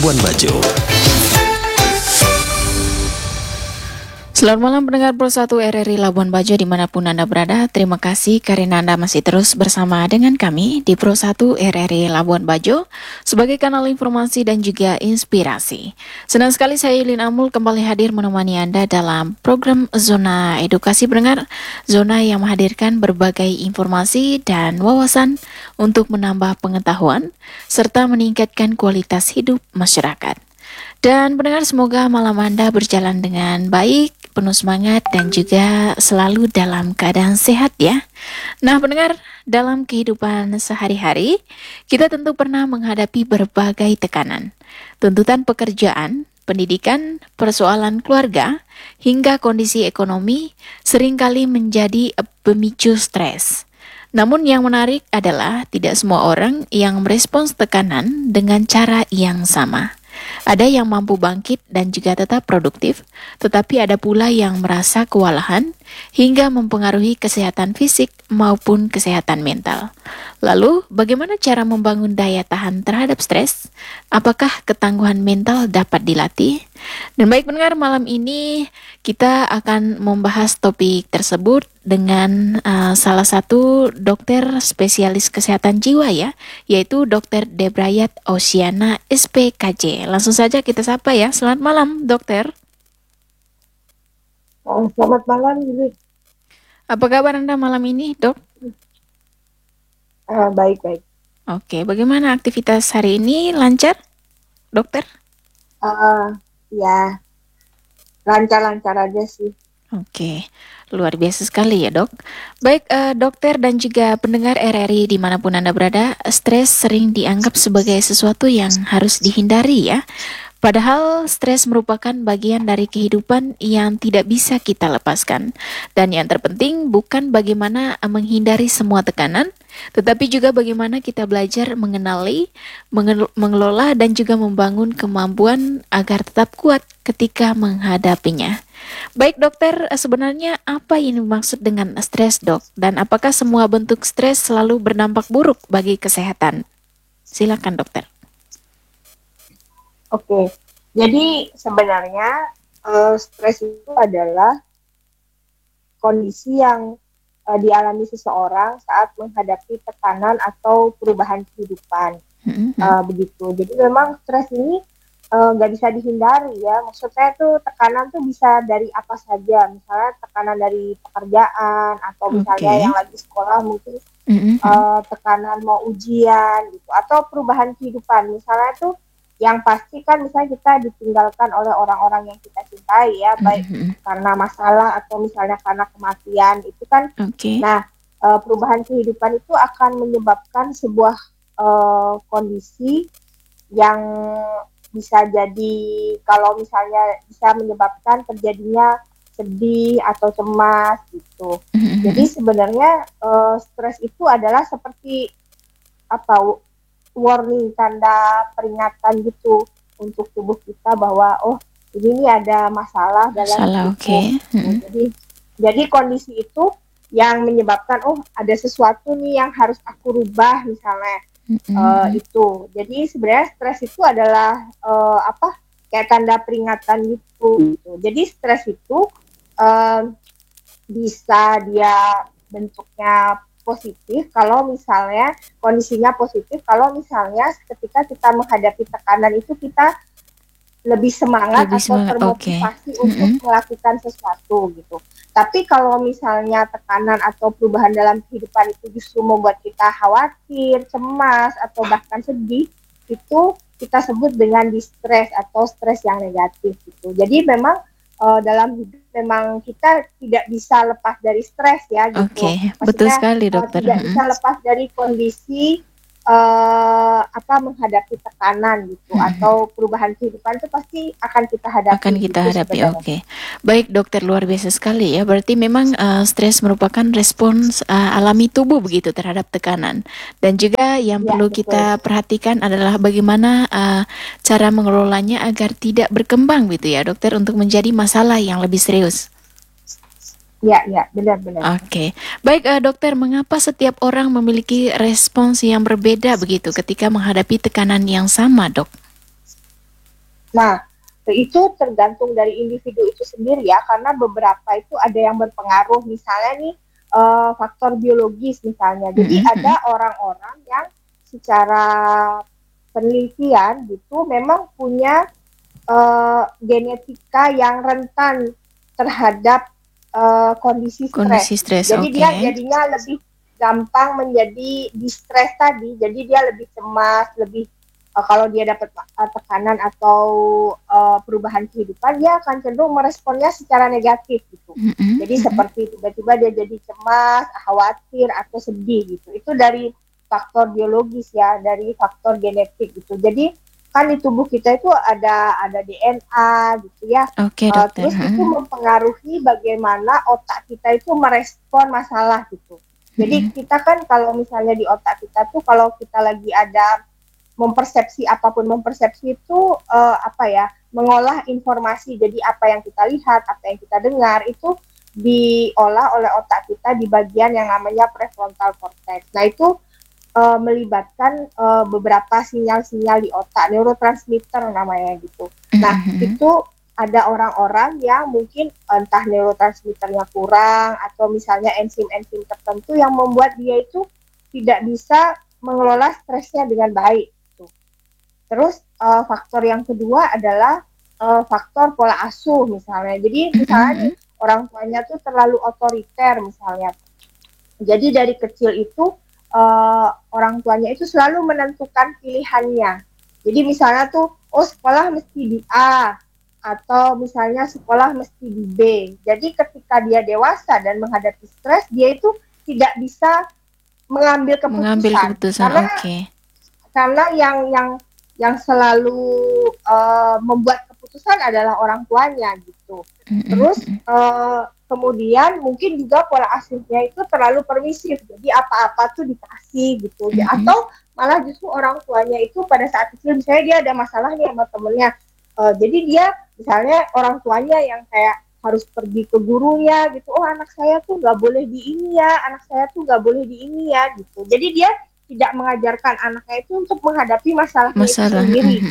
Labuan Bajo. Selamat malam pendengar Pro 1 RRI Labuan Bajo dimanapun Anda berada. Terima kasih karena Anda masih terus bersama dengan kami di Pro 1 RRI Labuan Bajo sebagai kanal informasi dan juga inspirasi. Senang sekali saya Yulin Amul kembali hadir menemani Anda dalam program Zona Edukasi Pendengar, zona yang menghadirkan berbagai informasi dan wawasan untuk menambah pengetahuan serta meningkatkan kualitas hidup masyarakat. Dan pendengar, semoga malam Anda berjalan dengan baik, penuh semangat dan juga selalu dalam keadaan sehat ya. Nah pendengar, dalam kehidupan sehari-hari, kita tentu pernah menghadapi berbagai tekanan. Tuntutan pekerjaan, pendidikan, persoalan keluarga, hingga kondisi ekonomi seringkali menjadi pemicu stres. Namun yang menarik adalah tidak semua orang yang merespons tekanan dengan cara yang sama. Ada yang mampu bangkit dan juga tetap produktif, tetapi ada pula yang merasa kewalahan hingga mempengaruhi kesehatan fisik maupun kesehatan mental. Lalu, bagaimana cara membangun daya tahan terhadap stres? Apakah ketangguhan mental dapat dilatih? Dan baik pendengar, malam ini kita akan membahas topik tersebut dengan salah satu dokter spesialis kesehatan jiwa ya, yaitu Dr. Debrayat Oceana SPKJ. Langsung saja kita sapa ya. Selamat malam, dokter. Selamat malam, Ibu. Apa kabar Anda malam ini, dok? Baik-baik. Oke, bagaimana aktivitas hari ini? Lancar, dokter? Ya, lancar-lancar aja sih. Oke, luar biasa sekali ya dok. Baik dokter dan juga pendengar RRI dimanapun Anda berada, stres sering dianggap sebagai sesuatu yang harus dihindari ya. Padahal stres merupakan bagian dari kehidupan yang tidak bisa kita lepaskan. Dan yang terpenting bukan bagaimana menghindari semua tekanan, tetapi juga bagaimana kita belajar mengenali, mengelola dan juga membangun kemampuan agar tetap kuat ketika menghadapinya. Baik dokter, sebenarnya apa yang dimaksud dengan stres dok? Dan apakah semua bentuk stres selalu berdampak buruk bagi kesehatan? Silakan dokter. Oke, jadi sebenarnya stres itu adalah kondisi yang dialami seseorang saat menghadapi tekanan atau perubahan kehidupan. Begitu. Jadi memang stres ini nggak bisa dihindari ya. Maksudnya tuh tekanan tuh bisa dari apa saja. Misalnya tekanan dari pekerjaan atau misalnya yang lagi sekolah mungkin tekanan mau ujian gitu. Atau perubahan kehidupan. Misalnya tuh yang pasti kan misalnya kita ditinggalkan oleh orang-orang yang kita cintai ya. Baik karena masalah atau misalnya karena kematian itu kan. Nah perubahan kehidupan itu akan menyebabkan sebuah kondisi yang bisa jadi kalau misalnya bisa menyebabkan terjadinya sedih atau cemas gitu. Jadi sebenarnya stres itu adalah seperti apa warning, tanda peringatan gitu untuk tubuh kita bahwa oh ini nih ada masalah dalam tubuh. Jadi kondisi itu yang menyebabkan oh ada sesuatu nih yang harus aku rubah misalnya. Itu. Jadi sebenarnya stres itu adalah kayak tanda peringatan gitu. Jadi stres itu bisa dia bentuknya positif kalau misalnya kondisinya positif kalau misalnya ketika kita menghadapi tekanan itu kita lebih semangat atau termotivasi untuk melakukan sesuatu gitu. Tapi kalau misalnya tekanan atau perubahan dalam kehidupan itu justru membuat kita khawatir, cemas, atau bahkan sedih, itu kita sebut dengan distres atau stres yang negatif gitu. Jadi memang dalam hidup memang kita tidak bisa lepas dari stres ya gitu. Maksudnya, betul sekali dokter. Tidak bisa lepas dari kondisi menghadapi tekanan gitu atau perubahan kehidupan itu pasti akan kita hadapi. Baik dokter, luar biasa sekali ya. Berarti memang stres merupakan respons alami tubuh begitu terhadap tekanan. Dan juga yang perlu kita perhatikan adalah bagaimana cara mengelolanya agar tidak berkembang gitu ya dokter untuk menjadi masalah yang lebih serius. Ya, benar-benar. Oke. Baik dokter, mengapa setiap orang memiliki respons yang berbeda begitu ketika menghadapi tekanan yang sama, dok? Nah, itu tergantung dari individu itu sendiri ya, karena beberapa itu ada yang berpengaruh, misalnya nih faktor biologis misalnya. Jadi ada orang-orang yang secara penelitian gitu memang punya genetika yang rentan terhadap kondisi Kondisi stres. stres, Jadi oke. dia jadinya lebih gampang menjadi distres tadi. Jadi dia lebih cemas, lebih kalau dia dapat tekanan atau perubahan kehidupan, dia akan cenderung meresponnya secara negatif gitu. Jadi seperti tiba-tiba dia jadi cemas, khawatir atau sedih gitu. Itu dari faktor biologis ya, dari faktor genetik gitu. Jadi kan di tubuh kita itu ada DNA gitu ya. Oke, dokter. Terus itu mempengaruhi bagaimana otak kita itu merespon masalah gitu. Jadi kita kan kalau misalnya di otak kita tuh kalau kita lagi ada mempersepsi apapun, mempersepsi itu apa ya, mengolah informasi. Jadi apa yang kita lihat, apa yang kita dengar itu diolah oleh otak kita di bagian yang namanya prefrontal cortex. Nah itu melibatkan beberapa sinyal-sinyal di otak, neurotransmitter namanya gitu. Nah itu ada orang-orang yang mungkin entah neurotransmitternya kurang atau misalnya enzim-enzim tertentu yang membuat dia itu tidak bisa mengelola stresnya dengan baik. Gitu. Terus faktor yang kedua adalah faktor pola asuh misalnya. Jadi misalnya nih orang tuanya tuh terlalu otoriter misalnya. Jadi dari kecil itu orang tuanya itu selalu menentukan pilihannya. Jadi misalnya tuh, oh sekolah mesti di A, atau misalnya sekolah mesti di B. Jadi ketika dia dewasa dan menghadapi stres, dia itu tidak bisa mengambil Mengambil keputusan. keputusan, Karena oke. karena yang selalu membuat keputusan adalah orang tuanya gitu. Terus kemudian mungkin juga pola asuhnya itu terlalu permisif, jadi apa-apa tuh dikasih gitu. Atau malah justru orang tuanya itu pada saat kecil misalnya dia ada masalah nih sama temennya, jadi dia misalnya orang tuanya yang kayak harus pergi ke gurunya gitu, oh anak saya tuh nggak boleh di ini ya, anak saya tuh nggak boleh di ini ya gitu. Jadi dia tidak mengajarkan anaknya itu untuk menghadapi masalahnya itu Masalah. sendiri.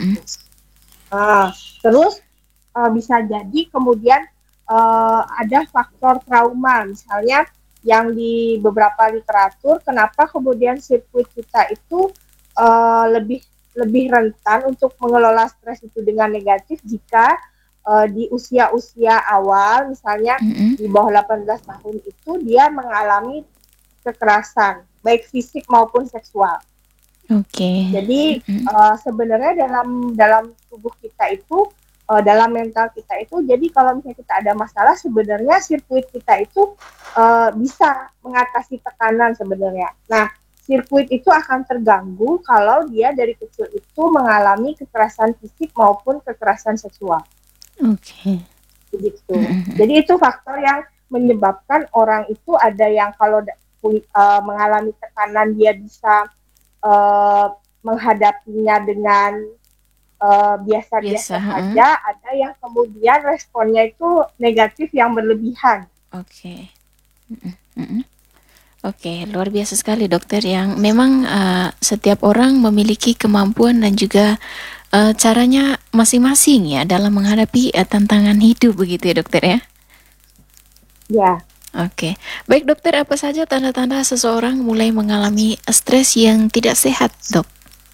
Terus bisa jadi kemudian ada faktor trauma, misalnya yang di beberapa literatur, kenapa kemudian sirkuit kita itu lebih rentan untuk mengelola stres itu dengan negatif jika di usia-usia awal, misalnya di bawah 18 tahun itu dia mengalami kekerasan, baik fisik maupun seksual. Oke. Jadi sebenarnya dalam tubuh kita itu, dalam mental kita itu, jadi kalau misalnya kita ada masalah, sebenarnya sirkuit kita itu bisa mengatasi tekanan sebenarnya. Nah, sirkuit itu akan terganggu kalau dia dari kecil itu mengalami kekerasan fisik maupun kekerasan seksual. Oke. Begitu. Jadi itu faktor yang menyebabkan orang itu ada yang kalau mengalami tekanan dia bisa menghadapinya dengan biasa-biasa saja, ada yang kemudian responnya itu negatif yang berlebihan. Oke. Oke, luar biasa sekali dokter, yang memang setiap orang memiliki kemampuan dan juga caranya masing-masing ya dalam menghadapi tantangan hidup, begitu ya dokter ya? Ya. Oke, baik dokter, apa saja tanda-tanda seseorang mulai mengalami stres yang tidak sehat, dok?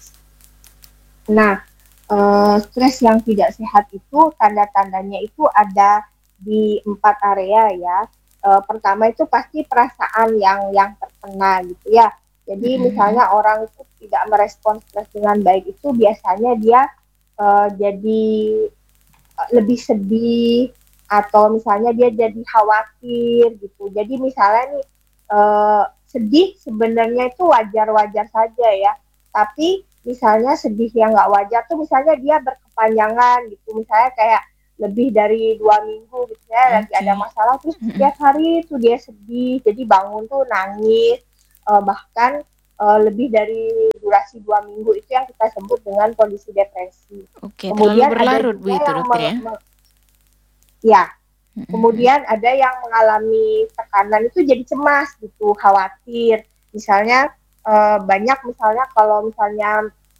Nah, stres yang tidak sehat itu tanda-tandanya itu ada di 4 area ya. Pertama itu pasti perasaan yang terkena gitu ya. Jadi misalnya orang itu tidak merespon stres dengan baik, itu biasanya dia jadi lebih sedih, atau misalnya dia jadi khawatir gitu. Jadi misalnya nih sedih sebenarnya itu wajar-wajar saja ya. Tapi misalnya sedih yang nggak wajar tuh misalnya dia berkepanjangan gitu. Misalnya kayak lebih dari 2 minggu gitu ya, lagi ada masalah terus setiap hari tuh dia sedih. Jadi bangun tuh nangis, bahkan lebih dari durasi 2 minggu, itu yang kita sebut dengan kondisi depresi. Oke, terlalu Kemudian ada berlarut juga begitu yang dokter ya? ya, kemudian ada yang mengalami tekanan itu jadi cemas gitu, khawatir. Misalnya banyak misalnya kalau misalnya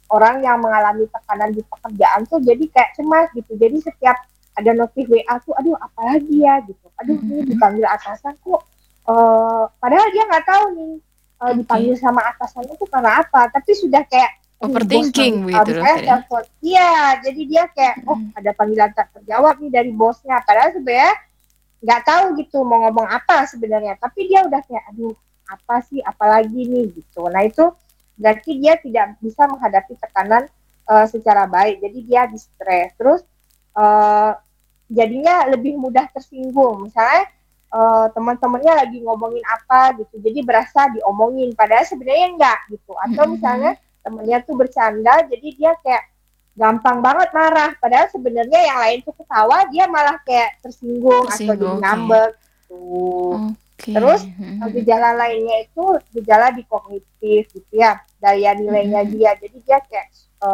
orang yang mengalami tekanan di pekerjaan tuh jadi kayak cemas gitu. Jadi setiap ada notif WA tuh, aduh apalagi ya gitu. Aduh ini dipanggil atasan kok. Padahal dia nggak tahu nih dipanggil sama atasannya tuh karena apa. Tapi sudah kayak bos Overthinking begitu misalnya dokter ya. telepon. Iya, jadi dia kayak ada panggilan tak terjawab nih dari bosnya. Padahal sebenarnya nggak tahu gitu mau ngomong apa sebenarnya. Tapi dia udah kayak aduh apa sih apalagi nih gitu. Nah itu berarti dia tidak bisa menghadapi tekanan secara baik. Jadi dia di-stres. Terus jadinya lebih mudah tersinggung. Misalnya teman-temannya lagi ngomongin apa gitu. Jadi berasa diomongin. Padahal sebenarnya enggak gitu. Atau misalnya temennya tuh bercanda. Jadi dia kayak gampang banget marah. Padahal sebenarnya yang lain tuh ketawa. Dia malah kayak tersinggung atau jadi ngambek gitu. Terus gejala lainnya itu gejala di kognitif gitu ya, daya nilainya dia. Jadi dia kayak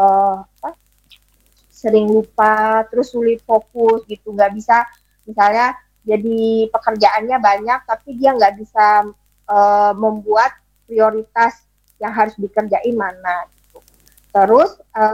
sering lupa, terus sulit fokus gitu, nggak bisa misalnya jadi pekerjaannya banyak tapi dia nggak bisa membuat prioritas yang harus dikerjain mana gitu. Terus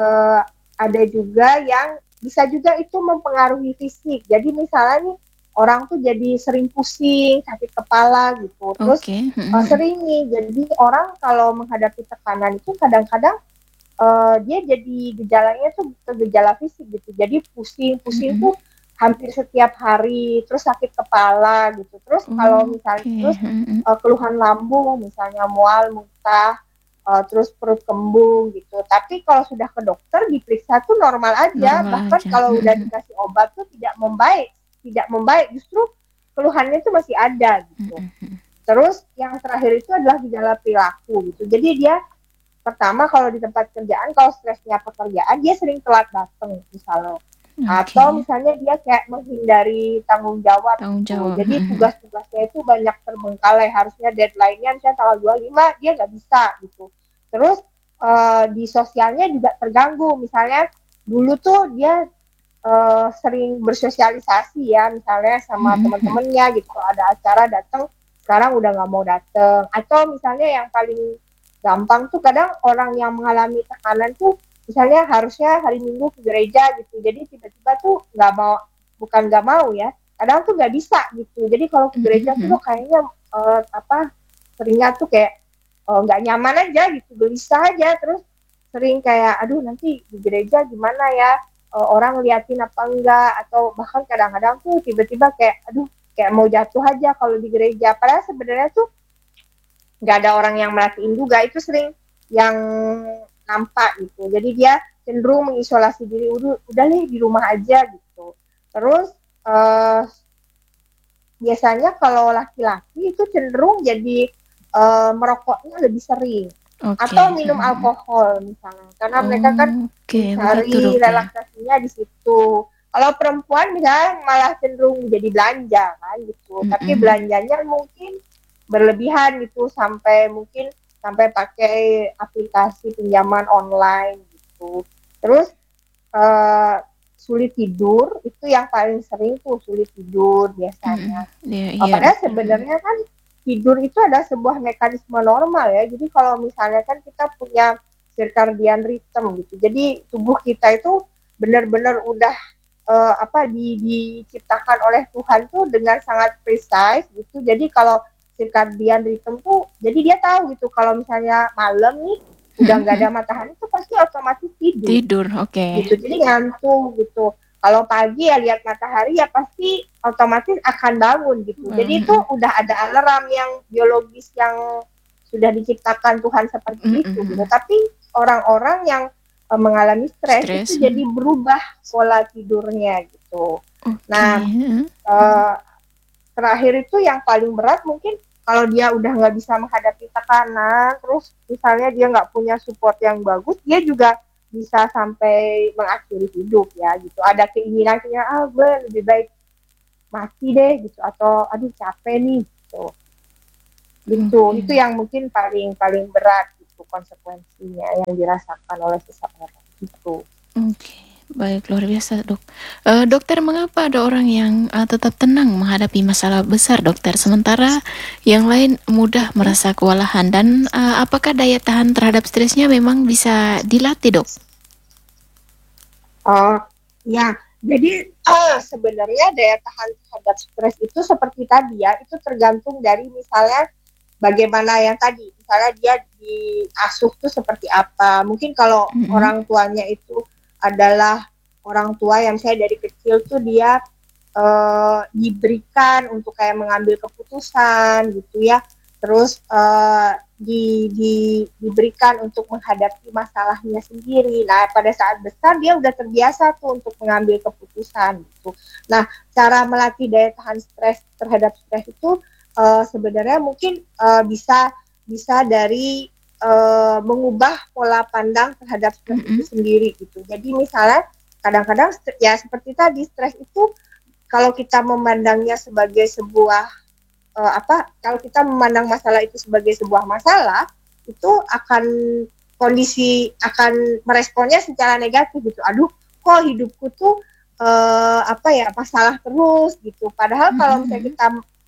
ada juga yang bisa juga itu mempengaruhi fisik. Jadi misalnya nih orang tuh jadi sering pusing, sakit kepala gitu. Terus sering nih, jadi orang kalau menghadapi tekanan itu kadang-kadang dia jadi gejalanya tuh gejala fisik gitu. Jadi pusing tuh hampir setiap hari, terus sakit kepala gitu. Terus kalau misalnya terus keluhan lambung, misalnya mual, muntah, terus perut kembung gitu. Tapi kalau sudah ke dokter diperiksa tuh normal aja. Bahkan kalau udah dikasih obat tuh tidak membaik, justru keluhannya tuh masih ada gitu. Terus yang terakhir itu adalah gejala perilaku gitu. Jadi dia pertama kalau di tempat kerjaan, kalau stresnya pekerjaan dia sering telat datang misalnya. Atau misalnya dia kayak menghindari tanggung jawab. Gitu. Jadi tugas-tugasnya itu banyak terbengkalai. Harusnya deadline-nya misalnya tanggal 25 dia nggak bisa gitu. Terus di sosialnya juga terganggu. Misalnya dulu tuh dia sering bersosialisasi ya, misalnya sama teman-temannya gitu. Kalau ada acara datang, sekarang udah nggak mau datang. Atau misalnya yang paling gampang tuh kadang orang yang mengalami tekanan tuh misalnya harusnya hari Minggu ke gereja gitu, jadi tiba-tiba tuh bukan nggak mau ya, kadang tuh nggak bisa gitu. Jadi kalau ke gereja tuh kayaknya seringnya tuh kayak nggak nyaman aja gitu, gelisah aja. Terus sering kayak aduh nanti di gereja gimana ya, orang liatin apa enggak, atau bahkan kadang-kadang tuh tiba-tiba kayak aduh kayak mau jatuh aja kalau di gereja. Padahal sebenarnya tuh nggak ada orang yang merhatiin juga, itu sering yang nampak gitu. Jadi dia cenderung mengisolasi diri, udah nih di rumah aja gitu. Terus biasanya kalau laki-laki itu cenderung jadi merokoknya lebih sering. Atau minum alkohol misalnya, karena mereka kan mencari relaksasinya di situ. Kalau perempuan misalnya malah cenderung jadi belanja kan gitu, tapi belanjanya mungkin berlebihan gitu, sampai pakai aplikasi pinjaman online gitu. Terus sulit tidur itu yang paling sering tuh, sulit tidur biasanya. Padahal sebenarnya kan tidur itu adalah sebuah mekanisme normal ya. Jadi kalau misalnya kan kita punya circadian rhythm gitu. Jadi tubuh kita itu benar-benar udah diciptakan oleh Tuhan tuh dengan sangat precise gitu. Jadi kalau circadian rhythm tuh, jadi dia tahu gitu kalau misalnya malam nih udah nggak ada matahari tuh pasti otomatis tidur. Gitu. Jadi ngantuk gitu. Kalau pagi ya lihat matahari ya pasti otomatis akan bangun gitu. Jadi itu udah ada alarm yang biologis yang sudah diciptakan Tuhan seperti itu gitu. Tapi orang-orang yang mengalami stres itu jadi berubah pola tidurnya gitu. Nah, terakhir itu yang paling berat mungkin kalau dia udah nggak bisa menghadapi tekanan, terus misalnya dia nggak punya support yang bagus, dia juga bisa sampai mengakhiri hidup ya gitu. Ada keinginan gue lebih baik mati deh gitu, atau aduh capek nih gitu. Itu yang mungkin paling berat gitu konsekuensinya yang dirasakan oleh seseorang gitu. Baik, luar biasa, Dok. Dokter, mengapa ada orang yang tetap tenang menghadapi masalah besar, Dokter, sementara yang lain mudah merasa kewalahan? Dan apakah daya tahan terhadap stresnya memang bisa dilatih, Dok? Oh, ya. Jadi sebenarnya daya tahan terhadap stres itu seperti tadi ya, itu tergantung dari misalnya bagaimana yang tadi, misalnya dia diasuh tuh seperti apa. Mungkin kalau Mm-mm. orang tuanya itu adalah orang tua yang saya dari kecil tuh dia diberikan untuk kayak mengambil keputusan gitu ya, terus diberikan untuk menghadapi masalahnya sendiri. Nah, pada saat besar dia udah terbiasa tuh untuk mengambil keputusan gitu. Nah, cara melatih daya tahan stres terhadap stres itu sebenarnya mungkin bisa dari mengubah pola pandang terhadap stres itu Mm-mm. sendiri gitu. Jadi misalnya kadang-kadang ya seperti tadi, stres itu kalau kita memandangnya sebagai sebuah kalau kita memandang masalah itu sebagai sebuah masalah, itu akan akan meresponnya secara negatif gitu. Aduh, kok hidupku tuh masalah terus gitu. Padahal kalau misalnya Mm-mm. kita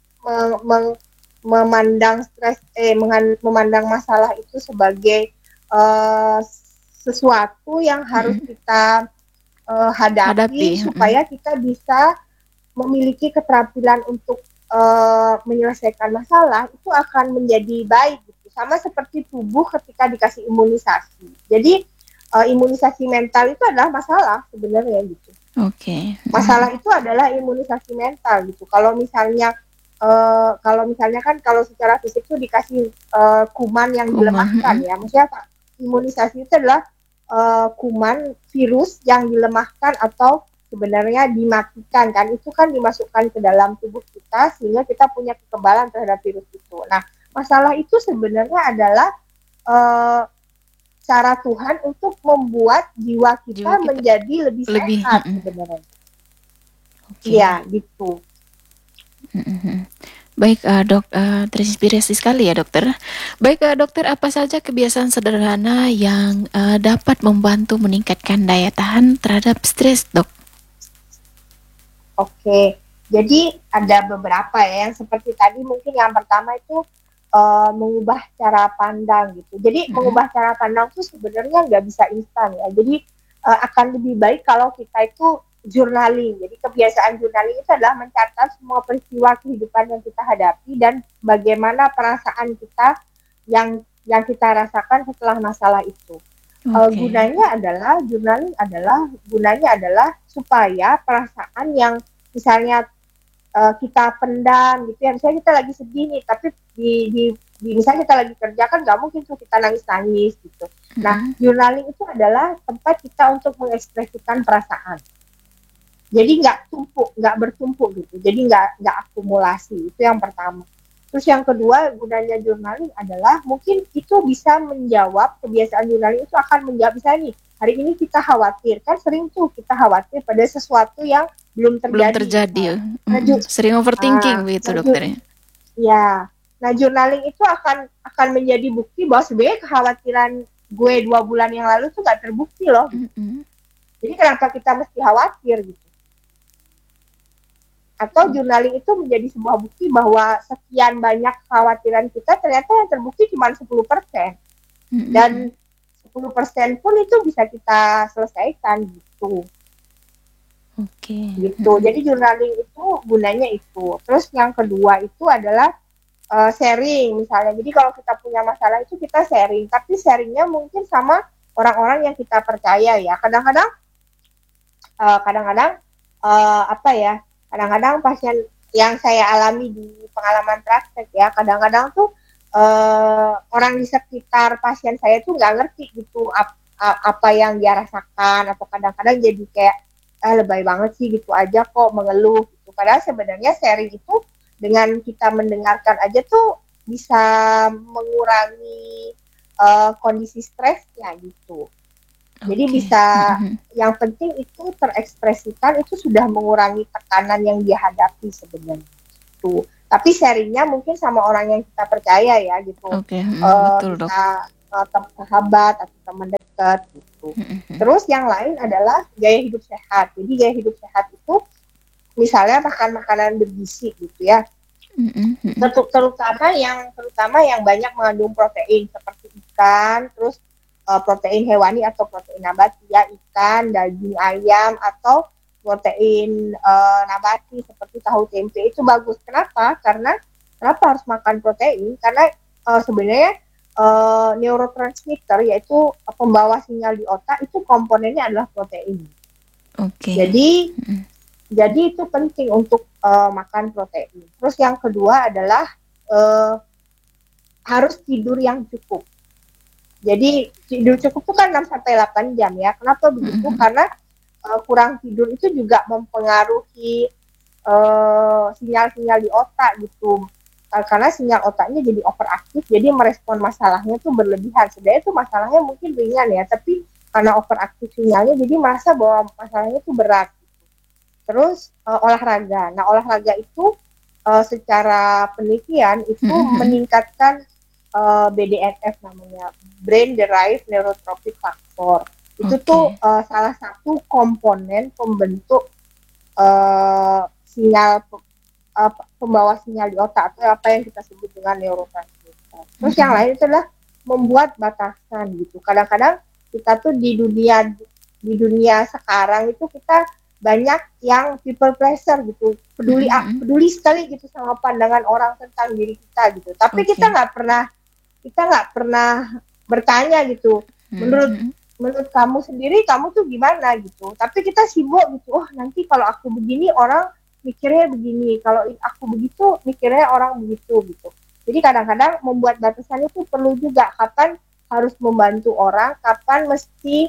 memandang memandang masalah itu sebagai uh, sesuatu yang harus Mm-mm. kita Hadapi. hadapi Mm-mm. supaya kita bisa memiliki keterampilan untuk menyelesaikan masalah, itu akan menjadi baik gitu. Sama seperti tubuh ketika dikasih imunisasi. Jadi imunisasi mental itu adalah masalah sebenarnya gitu. Oke. Masalah Mm-mm. itu adalah imunisasi mental gitu. Kalau misalnya kan kalau secara fisik itu dikasih kuman yang Kuman. dilemahkan Mm-mm. ya. Maksudnya apa? Imunisasi itu adalah kuman virus yang dilemahkan atau sebenarnya dimatikan kan. Itu kan dimasukkan ke dalam tubuh kita sehingga kita punya kekebalan terhadap virus itu. Nah, masalah itu sebenarnya adalah uh, cara Tuhan untuk membuat jiwa Jiwa kita kita menjadi lebih lebih. sehat Mm-mm. sebenarnya. Iya, Oke. gitu. Mm-mm. Baik, Dok, terinspirasi sekali ya, Dokter. Baik, Dokter, apa saja kebiasaan sederhana yang dapat membantu meningkatkan daya tahan terhadap stres, Dok? Oke, jadi ada beberapa ya, yang seperti tadi mungkin yang pertama itu mengubah cara pandang gitu. Jadi Mm-mm. mengubah cara pandang itu sebenarnya nggak bisa instan ya. Jadi akan lebih baik kalau kita itu journaling. Jadi kebiasaan journaling itu adalah mencatat semua peristiwa kehidupan yang kita hadapi dan bagaimana perasaan kita yang kita rasakan setelah masalah itu. Oke. Gunanya adalah supaya perasaan yang misalnya kita pendam gitu ya, misalnya kita lagi sedih nih tapi misalnya kita lagi kerja kan nggak mungkin tuh kita nangis-nangis gitu. Nah, Mm-mm. journaling itu adalah tempat kita untuk mengekspresikan perasaan, jadi nggak bertumpuk gitu, jadi nggak akumulasi. Itu yang pertama. Terus yang kedua, gunanya journaling adalah mungkin itu bisa menjawab, kebiasaan journaling itu akan menjawab, misalnya nih hari ini kita khawatir, kan sering tuh kita khawatir pada sesuatu yang belum Belum terjadi terjadi. misalnya. Nah, Mm-mm. Sering overthinking ah, begitu, nah, dokternya. ya, nah journaling itu akan menjadi bukti bahwa sebenarnya kekhawatiran gue 2 bulan yang lalu tuh nggak terbukti loh. Mm-mm. Jadi kenapa kita mesti khawatir gitu? Atau journaling itu menjadi sebuah bukti bahwa sekian banyak kekhawatiran kita ternyata yang terbukti cuma 10%. Mm-mm. Dan 10% pun itu bisa kita selesaikan gitu. Oke. Gitu. Mm-mm. Jadi journaling itu gunanya itu. Terus yang kedua itu adalah sharing misalnya. Jadi kalau kita punya masalah itu kita sharing, tapi sharingnya mungkin sama orang-orang yang kita percaya ya. Kadang-kadang apa ya? Kadang-kadang pasien yang saya alami di pengalaman praktek ya, kadang-kadang tuh orang di sekitar pasien saya tuh nggak ngerti gitu apa yang dia rasakan, atau kadang-kadang jadi kayak lebay banget sih gitu aja kok mengeluh gitu. Padahal sebenarnya sharing itu dengan kita mendengarkan aja tuh bisa mengurangi kondisi stresnya gitu. Jadi Oke. bisa, Mm-mm. yang penting itu terekspresikan, itu sudah mengurangi tekanan yang dihadapi sebenarnya. Tuh. Tapi sharingnya mungkin sama orang yang kita percaya ya gitu. Oke. Mm, betul, dok. Bisa sahabat atau teman dekat gitu. Terus yang lain adalah gaya hidup sehat. Jadi gaya hidup sehat itu misalnya makan makanan bergizi gitu ya. Terutama yang banyak mengandung protein seperti ikan, terus protein hewani atau protein nabati ya, ikan, daging ayam atau protein nabati seperti tahu tempe itu bagus. Kenapa? Kenapa harus makan protein? Karena sebenarnya neurotransmitter yaitu pembawa sinyal di otak itu komponennya adalah protein. Jadi itu penting untuk makan protein. Terus yang kedua adalah harus tidur yang cukup. Jadi tidur cukup itu kan 6-8 jam ya. Kenapa begitu? Karena kurang tidur itu juga mempengaruhi sinyal-sinyal di otak gitu. Karena sinyal otaknya jadi overaktif, jadi merespon masalahnya tuh berlebihan. Sebenarnya itu masalahnya mungkin ringan ya, tapi karena overaktif sinyalnya jadi merasa bahwa masalahnya itu berat. Terus olahraga. Nah, olahraga itu secara penelitian itu meningkatkan BDNF namanya, Brain Derived Neurotrophic Factor. Itu tuh salah satu komponen pembentuk sinyal pembawa sinyal di otak atau apa yang kita sebut dengan neurotransmitter. Terus yang lain itu adalah membuat batasan gitu. Kadang-kadang kita tuh di dunia sekarang itu kita banyak yang people pleaser gitu, peduli sekali gitu sama pandangan orang tentang diri kita gitu. Tapi kita nggak pernah bertanya gitu. Menurut kamu sendiri, kamu tuh gimana gitu. Tapi kita sibuk gitu. Oh, nanti kalau aku begini orang mikirnya begini, kalau aku begitu mikirnya orang begitu gitu. Jadi kadang-kadang membuat batasan itu perlu juga, kapan harus membantu orang, kapan mesti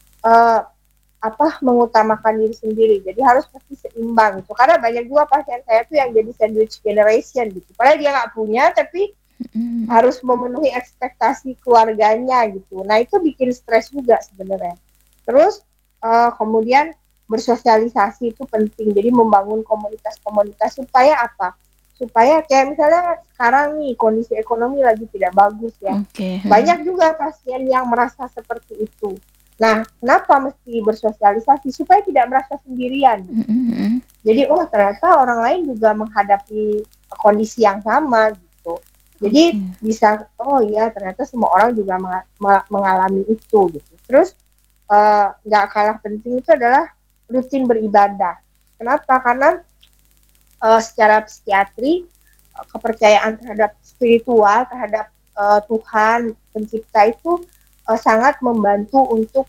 mengutamakan diri sendiri. Jadi harus mesti seimbang gitu. Karena banyak juga pasien saya tuh yang jadi sandwich generation gitu. Padahal dia nggak punya tapi harus memenuhi ekspektasi keluarganya gitu. Nah itu bikin stres juga sebenarnya. Terus kemudian bersosialisasi itu penting. Jadi membangun komunitas-komunitas supaya apa? Supaya kayak misalnya sekarang nih kondisi ekonomi lagi tidak bagus ya. Banyak juga pasien yang merasa seperti itu. Nah, kenapa mesti bersosialisasi? Supaya tidak merasa sendirian. Jadi, ternyata orang lain juga menghadapi kondisi yang sama gitu. Jadi bisa, ternyata semua orang juga mengalami itu gitu. Terus nggak kalah penting itu adalah rutin beribadah. Kenapa? Karena secara psikiatri kepercayaan terhadap spiritual, terhadap Tuhan pencipta itu sangat membantu untuk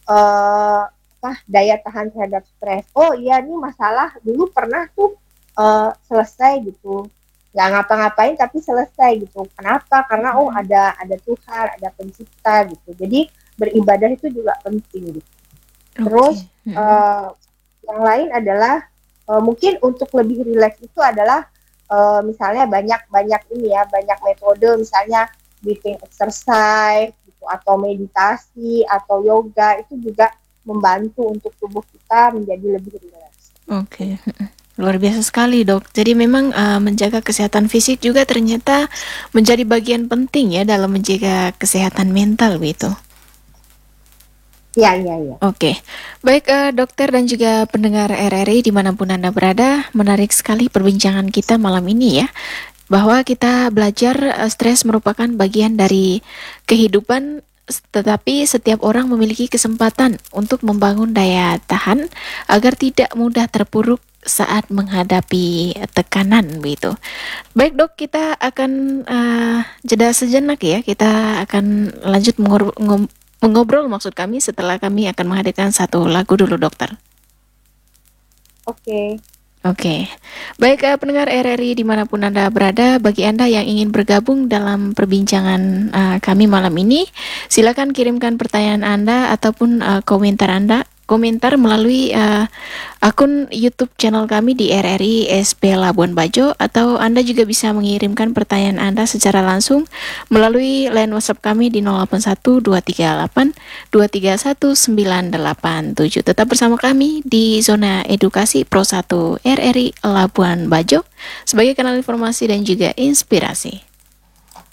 daya tahan terhadap stres. Oh iya, ini masalah dulu pernah tuh selesai gitu, nggak ngapa-ngapain tapi selesai gitu. Kenapa? Karena ada Tuhan, ada pencipta gitu. Jadi beribadah itu juga penting gitu. Terus yang lain adalah mungkin untuk lebih rileks itu adalah misalnya banyak metode, misalnya breathing exercise gitu, atau meditasi atau yoga itu juga membantu untuk tubuh kita menjadi lebih rileks. Luar biasa sekali dok. Jadi memang menjaga kesehatan fisik juga ternyata menjadi bagian penting ya dalam menjaga kesehatan mental gitu. Iya. Baik dokter dan juga pendengar RRI dimanapun Anda berada, menarik sekali perbincangan kita malam ini ya. Bahwa kita belajar stres merupakan bagian dari kehidupan, tetapi setiap orang memiliki kesempatan untuk membangun daya tahan agar tidak mudah terpuruk saat menghadapi tekanan begitu. Baik dok, kita akan jeda sejenak ya. Kita akan lanjut mengobrol maksud kami setelah kami akan menghadirkan satu lagu dulu dokter. Oke. Baik pendengar RRI dimanapun Anda berada, bagi Anda yang ingin bergabung dalam perbincangan kami malam ini, silakan kirimkan pertanyaan Anda ataupun komentar melalui akun YouTube channel kami di RRI SP Labuan Bajo, atau Anda juga bisa mengirimkan pertanyaan Anda secara langsung melalui line WhatsApp kami di 081238231987. Tetap bersama kami di Zona Edukasi Pro 1 RRI Labuan Bajo sebagai kanal informasi dan juga inspirasi.